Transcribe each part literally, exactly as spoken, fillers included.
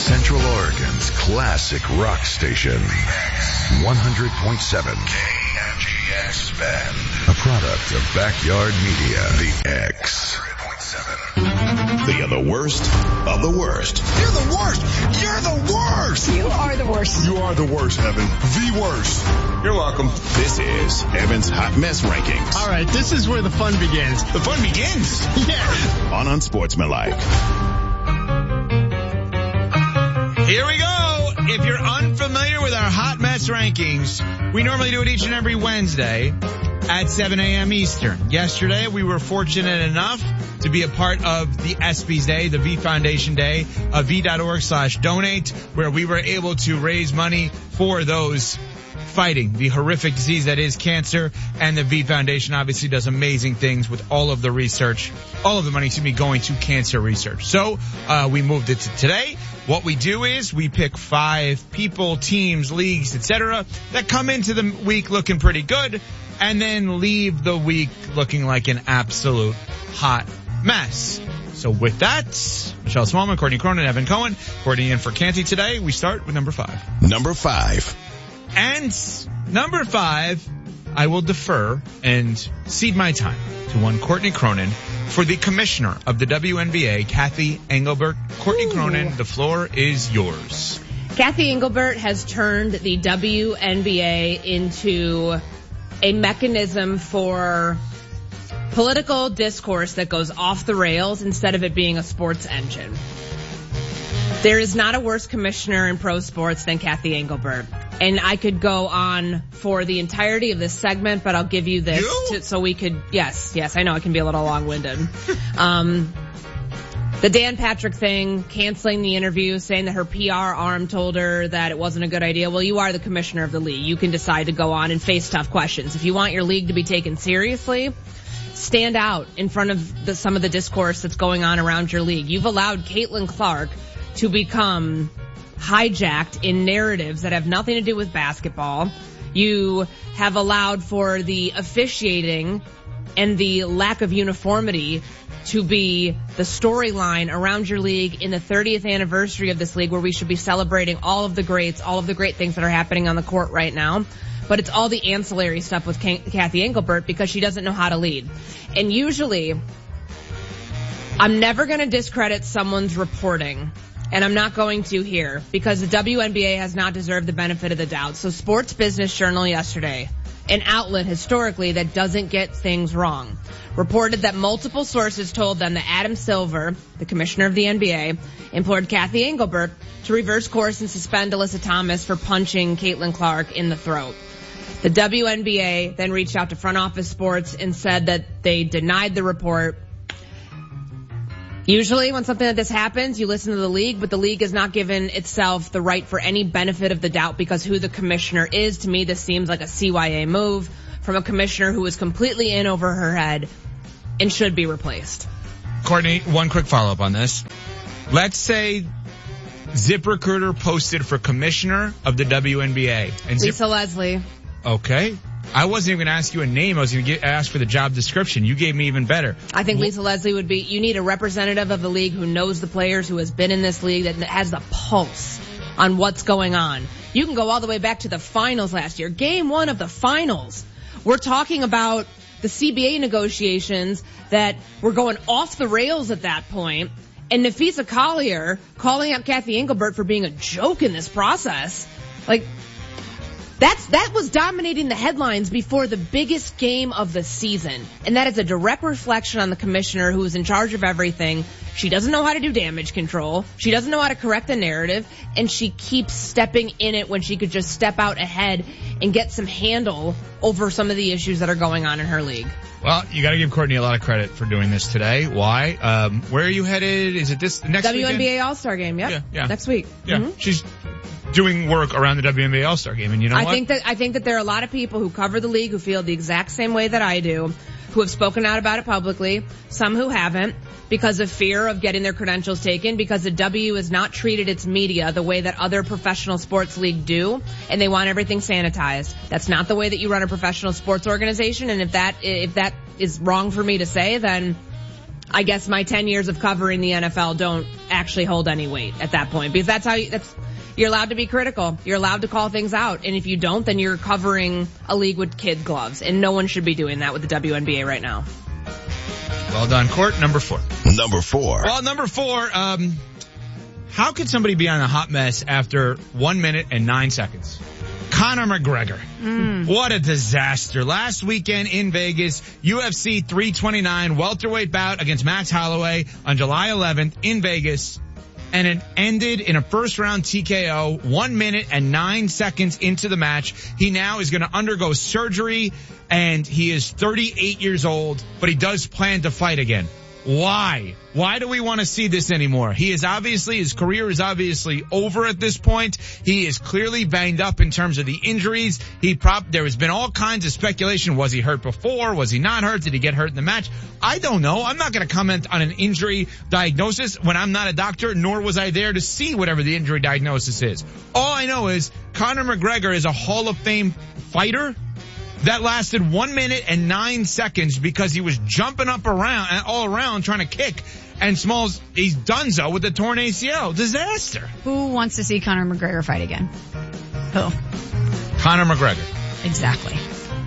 Central Oregon's classic rock station. one hundred point seven K M G X Bend. A product of Backyard Media. The X. They are the worst of the worst. You're the worst. You're the worst. You are the worst. You are the worst, Evan. The worst. You're welcome. This is Evan's Hot Mess Rankings. All right, this is where the fun begins. The fun begins. Yeah. On Unsportsmanlike. Here we go. If you're unfamiliar with our Hot Mess Rankings, we normally do it each and every Wednesday at seven a.m. Eastern. Yesterday, we were fortunate enough to be a part of the ESPYs Day, the V Foundation Day, uh, v.org slash donate, where we were able to raise money for those fighting the horrific disease that is cancer. And the V Foundation obviously does amazing things with all of the research, all of the money, excuse me, going to cancer research. So uh we moved it to today. What we do is we pick five people, teams, leagues, et cetera that come into the week looking pretty good and then leave the week looking like an absolute hot mess. So with that, Michelle Smallman, Courtney Cronin, Evan Cohen, Courtney in for Canty today. We start with number five. Number five. And number five, I will defer and cede my time to one Courtney Cronin for the commissioner of the W N B A, Cathy Engelbert. Courtney Ooh. Cronin, the floor is yours. Cathy Engelbert has turned the W N B A into a mechanism for political discourse that goes off the rails instead of it being a sports engine. There is not a worse commissioner in pro sports than Cathy Engelbert. And I could go on for the entirety of this segment, but I'll give you this to, so we could, yes, yes, I know it can be a little long-winded. Um, the Dan Patrick thing, canceling the interview, saying that her P R arm told her that it wasn't a good idea. Well, you are the commissioner of the league. You can decide to go on and face tough questions. If you want your league to be taken seriously, stand out in front of the, some of the discourse that's going on around your league. You've allowed Caitlin Clark to become hijacked in narratives that have nothing to do with basketball. You have allowed for the officiating and the lack of uniformity to be the storyline around your league in the thirtieth anniversary of this league, where we should be celebrating all of the greats, all of the great things that are happening on the court right now. But it's all the ancillary stuff with Cathy Engelbert because she doesn't know how to lead. And usually, I'm never going to discredit someone's reporting. And I'm not going to here because the W N B A has not deserved the benefit of the doubt. So Sports Business Journal yesterday, an outlet historically that doesn't get things wrong, reported that multiple sources told them that Adam Silver, the commissioner of the N B A, implored Cathy Engelbert to reverse course and suspend Alyssa Thomas for punching Caitlin Clark in the throat. The W N B A then reached out to Front Office Sports and said that they denied the report. Usually when something like this happens, you listen to the league, but the league has not given itself the right for any benefit of the doubt because who the commissioner is. To me, this seems like a C Y A move from a commissioner who is completely in over her head and should be replaced. Courtney, one quick follow-up on this. Let's say ZipRecruiter posted for commissioner of the W N B A. And Lisa Zip- Leslie. Okay. I wasn't even going to ask you a name. I was going to ask for the job description. You gave me even better. I think Lisa Leslie would be, you need a representative of the league who knows the players, who has been in this league, that has the pulse on what's going on. You can go all the way back to the finals last year. Game one of the finals. We're talking about the C B A negotiations that were going off the rails at that point. And Nafisa Collier calling out Cathy Engelbert for being a joke in this process. Like, That's, that was dominating the headlines before the biggest game of the season. And that is a direct reflection on the commissioner who is in charge of everything. She doesn't know how to do damage control. She doesn't know how to correct the narrative. And she keeps stepping in it when she could just step out ahead and get some handle over some of the issues that are going on in her league. Well, you got to give Courtney a lot of credit for doing this today. Why? Um, where are you headed? Is it this next W N B A weekend? All-Star game, yep. Yeah, yeah. Next week. Yeah, Mm-hmm. She's doing work around the W N B A All-Star game, and you know I what? think that I think that there are a lot of people who cover the league who feel the exact same way that I do, who have spoken out about it publicly, some who haven't, because of fear of getting their credentials taken, because the W has not treated its media the way that other professional sports leagues do, and they want everything sanitized. That's not the way that you run a professional sports organization, and if that if that is wrong for me to say, then I guess my ten years of covering the N F L don't actually hold any weight at that point, because that's how you, that's, you're allowed to be critical. You're allowed to call things out. And if you don't, then you're covering a league with kid gloves. And no one should be doing that with the W N B A right now. Well done, Court. Number four. Number four. Well, number four, um, how could somebody be on a hot mess after one minute and nine seconds? Conor McGregor. Mm. What a disaster. Last weekend in Vegas, U F C three twenty-nine welterweight bout against Max Holloway on July eleventh in Vegas. And it ended in a first round T K O, one minute and nine seconds into the match. He now is going to undergo surgery, and he is thirty-eight years old, but he does plan to fight again. Why? Why do we want to see this anymore? He is obviously, his career is obviously over at this point. He is clearly banged up in terms of the injuries. He prop, there has been all kinds of speculation. Was he hurt before? Was he not hurt? Did he get hurt in the match? I don't know. I'm not going to comment on an injury diagnosis when I'm not a doctor, nor was I there to see whatever the injury diagnosis is. All I know is Conor McGregor is a Hall of Fame fighter that lasted one minute and nine seconds because he was jumping up around, all around trying to kick. And Smalls, he's donezo with the torn A C L. Disaster. Who wants to see Conor McGregor fight again? Who? Conor McGregor. Exactly.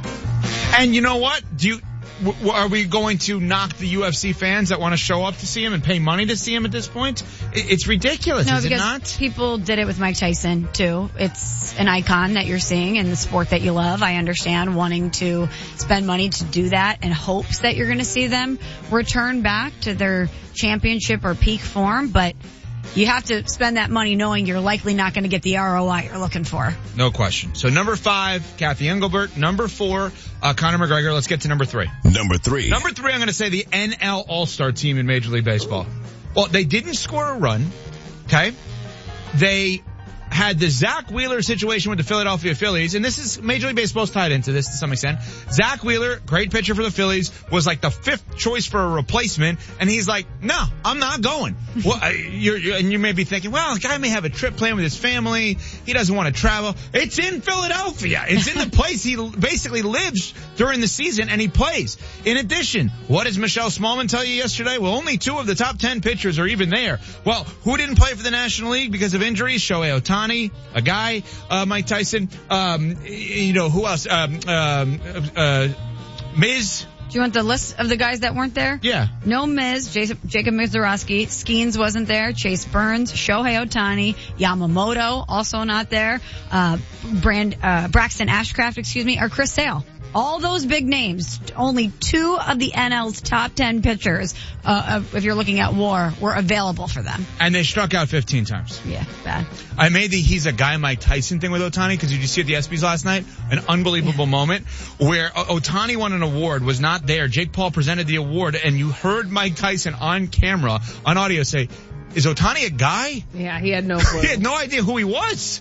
And you know what? Do you, w- are we going to knock the U F C fans that want to show up to see him and pay money to see him at this point? It, it's ridiculous, no, is it because not? People did it with Mike Tyson too. It's an icon that you're seeing in the sport that you love. I understand wanting to spend money to do that in hopes that you're going to see them return back to their championship or peak form, but you have to spend that money knowing you're likely not going to get the R O I you're looking for. No question. So number five, Kathy Engelbert. Number four, uh, Conor McGregor. Let's get to number three. Number three. Number three, I'm going to say the N L All-Star team in Major League Baseball. Well, they didn't score a run. Okay. They had the Zach Wheeler situation with the Philadelphia Phillies, and this is Major League Baseball's tied into this to some extent. Zach Wheeler, great pitcher for the Phillies, was like the fifth choice for a replacement, and he's like, no, I'm not going. Well, uh, you're, you're, and you may be thinking, well, the guy may have a trip planned with his family. He doesn't want to travel. It's in Philadelphia. It's in the place he basically lives during the season, and he plays. In addition, what does Michelle Smallman tell you yesterday? Well, only two of the top ten pitchers are even there. Well, who didn't play for the National League because of injuries? Shohei Ohtani. A guy, uh, Mike Tyson, um, you know, who else? Um, um, uh, Miz. Do you want the list of the guys that weren't there? Yeah. No Miz, Jacob, Jacob Mizorowski, Skeens wasn't there, Chase Burns, Shohei Ohtani, Yamamoto, also not there, uh, Brand, uh, Braxton Ashcraft, excuse me, or Chris Sale. All those big names, only two of the N L's top ten pitchers, uh, if you're looking at WAR, were available for them. And they struck out fifteen times. Yeah, bad. I made the he's a guy Mike Tyson thing with Ohtani because did you see at the ESPYs last night? An unbelievable yeah. moment where Ohtani won an award, was not there. Jake Paul presented the award, and you heard Mike Tyson on camera, on audio say, is Ohtani a guy? Yeah, he had no clue. He had no idea who he was.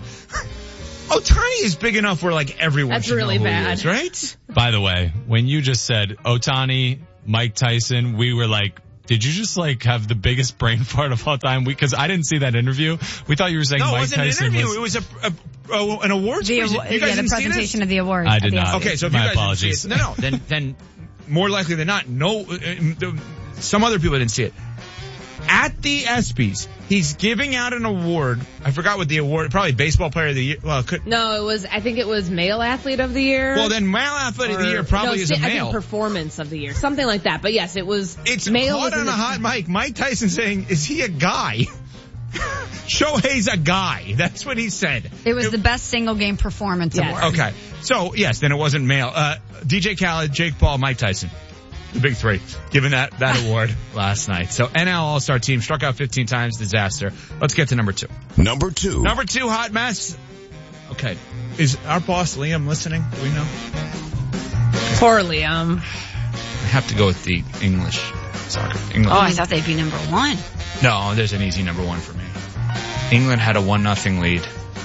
Ohtani is big enough where like everyone That's should really know who bad. he is, right? By the way, when you just said Ohtani, Mike Tyson, we were like, did you just like have the biggest brain fart of all time? Because I didn't see that interview. We thought you were saying no, Mike it wasn't Tyson an interview. was... It was a, a, a an awards the, presentation. You guys yeah, the didn't presentation see this? of the awards. I did not. Okay, so if My you guys apologies. didn't see it, no, no, then then more likely than not, no, uh, some other people didn't see it. At the ESPYs, he's giving out an award. I forgot what the award, probably baseball player of the year. Well, it could, No, it was, I think it was male athlete of the year. well then male athlete of the year probably no, is a I male. think performance of the year. Something like that. But yes, it was It's male. caught was in on the- a hot mic. Mike Tyson saying, is he a guy? Shohei's a guy. That's what he said. It was the best single game performance Yes. award. Okay. So, yes, then it wasn't male. Uh, D J Khaled, Jake Paul, Mike Tyson. The big three. Given that, that award last night. So, N L All-Star team struck out fifteen times. Disaster. Let's get to number two. Number two. Number two, hot mess. Okay. Is our boss Liam listening? Do we know? Poor Liam. I have to go with the English soccer. England. Oh, I thought they'd be number one. No, there's an easy number one for me. England had a one nothing lead.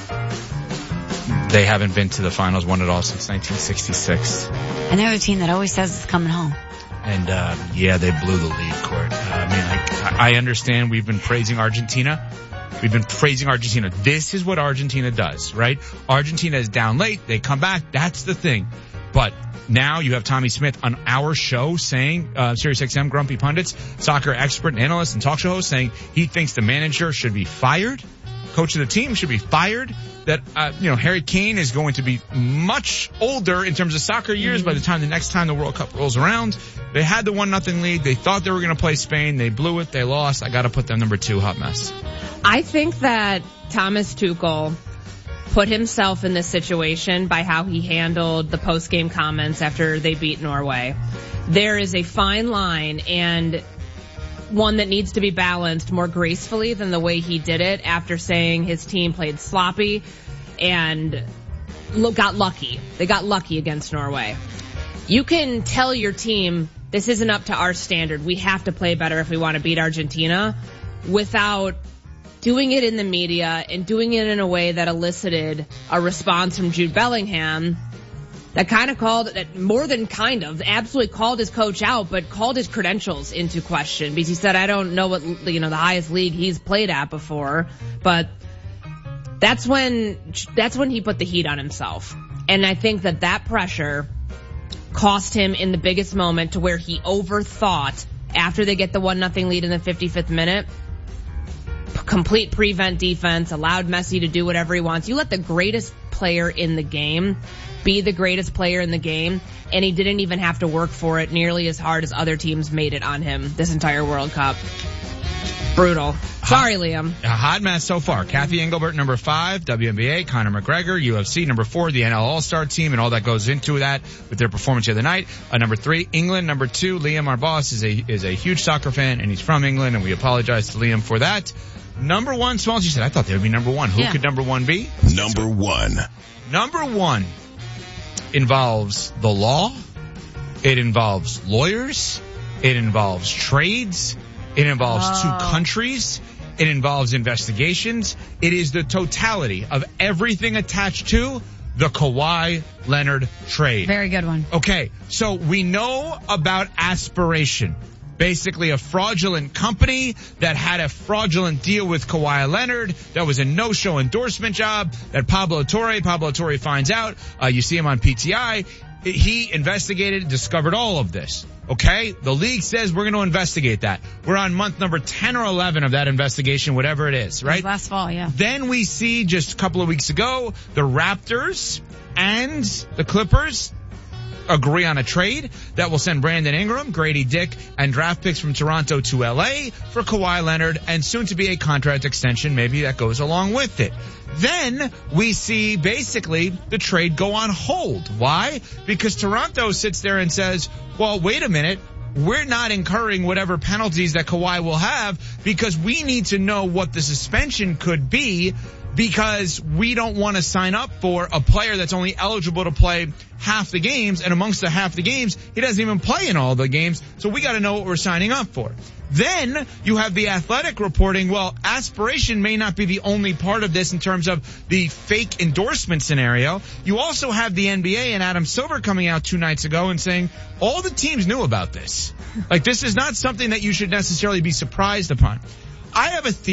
They haven't been to the finals, won it all since nineteen sixty-six. And they're the team that always says it's coming home. And, uh, yeah, they blew the lead, Court. Uh, I mean, like, I understand we've been praising Argentina. We've been praising Argentina. This is what Argentina does, right? Argentina is down late. They come back. That's the thing. But now you have Tommy Smith on our show saying, uh, Sirius X M Grumpy Pundits, soccer expert and analyst and talk show host, saying he thinks the manager should be fired. Coach of the team should be fired. That, uh, you know, Harry Kane is going to be much older in terms of soccer years mm-hmm. by the time the next time the World Cup rolls around. They had the one nothing lead. They thought they were going to play Spain. They blew it. They lost. I got to put them number two. Hot mess. I think that Thomas Tuchel put himself in this situation by how he handled the post-game comments after they beat Norway. There is a fine line, and one that needs to be balanced more gracefully than the way he did it after saying his team played sloppy and got lucky. They got lucky against Norway. You can tell your team, this isn't up to our standard. We have to play better if we want to beat Argentina, without doing it in the media and doing it in a way that elicited a response from Jude Bellingham that kind of called, that more than kind of, absolutely called his coach out, but called his credentials into question because he said, I don't know what, you know, the highest league he's played at before, but that's when, that's when he put the heat on himself. And I think that that pressure cost him in the biggest moment to where he overthought after they get the one nothing lead in the fifty-fifth minute. Complete prevent defense, allowed Messi to do whatever he wants. You let the greatest player in the game be the greatest player in the game, and he didn't even have to work for it nearly as hard as other teams made it on him this entire World Cup. Brutal. Sorry, hot, Liam. A hot mess so far. Kathy Engelbert, number five, W N B A, Conor McGregor, U F C, number four, the N L All-Star team, and all that goes into that with their performance the other night. Uh, number three, England, number two, Liam, our boss, is a, is a huge soccer fan, and he's from England, and we apologize to Liam for that. Number one, Smalls, you said, I thought they would be number one. Who yeah. could number one be? Number one. Number one involves the law. It involves lawyers. It involves trades. It involves oh. two countries. It involves investigations. It is the totality of everything attached to the Kawhi Leonard trade. Very good one. Okay, so we know about Aspiration. Basically a fraudulent company that had a fraudulent deal with Kawhi Leonard. That was a no-show endorsement job that Pablo Torre, Pablo Torre finds out. Uh, you see him on P T I. He investigated, discovered all of this. Okay? The league says we're going to investigate that. We're on month number ten or eleven of that investigation, whatever it is, right? Last fall, yeah. Then we see just a couple of weeks ago, the Raptors and the Clippers agree on a trade that will send Brandon Ingram, Grady Dick, and draft picks from Toronto to L A for Kawhi Leonard, and soon to be a contract extension maybe that goes along with it. Then we see basically the trade go on hold. Why? Because Toronto sits there and says, well, wait a minute. We're not incurring whatever penalties that Kawhi will have because we need to know what the suspension could be, because we don't want to sign up for a player that's only eligible to play half the games, and amongst the half the games, he doesn't even play in all the games, so we got to know what we're signing up for. Then you have the Athletic reporting, well, Aspiration may not be the only part of this in terms of the fake endorsement scenario. You also have the N B A and Adam Silver coming out two nights ago and saying all the teams knew about this. Like, this is not something that you should necessarily be surprised upon. I have a theory.